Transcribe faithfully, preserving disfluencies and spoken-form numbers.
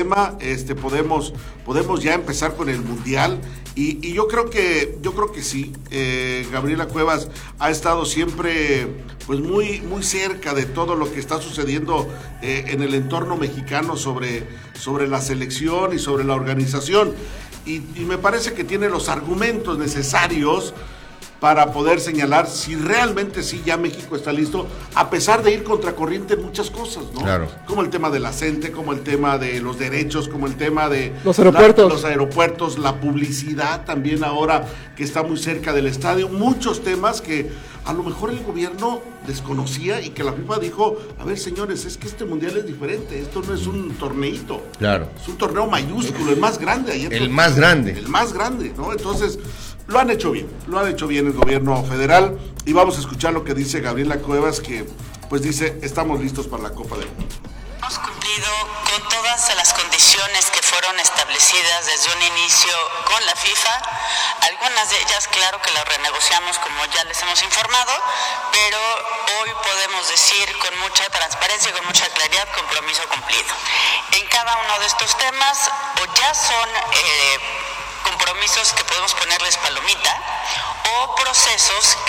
tema, este, podemos, podemos ya empezar con el Mundial. Y, y yo creo que, yo creo que sí, eh, Gabriela Cuevas ha estado siempre pues muy, muy cerca de todo lo que está sucediendo eh, en el entorno mexicano sobre, sobre la selección y sobre la organización. Y, y me parece que tiene los argumentos necesarios para poder señalar si realmente sí ya México está listo, a pesar de ir contracorriente en muchas cosas, ¿no? Claro. Como el tema de la CENTE, como el tema de los derechos, como el tema de los aeropuertos, la, los aeropuertos, la publicidad también ahora que está muy cerca del estadio, muchos temas que a lo mejor el gobierno desconocía y que la FIFA dijo, a ver señores, es que este mundial es diferente, esto no es un torneito, claro, es un torneo mayúsculo, el más grande. Ayer el más grande. El más grande, ¿no? Entonces, lo han hecho bien, lo han hecho bien el gobierno federal y vamos a escuchar lo que dice Gabriela Cuevas, que pues dice, estamos listos para la Copa del Mundo. Hemos cumplido con todas las condiciones que fueron establecidas desde un inicio con la FIFA. Algunas de ellas, claro que las renegociamos como ya les hemos informado, pero hoy podemos decir con mucha transparencia y con mucha claridad, compromiso cumplido. En cada uno de estos temas, o ya son eh, compromisos que podemos ponerles palomita, o procesos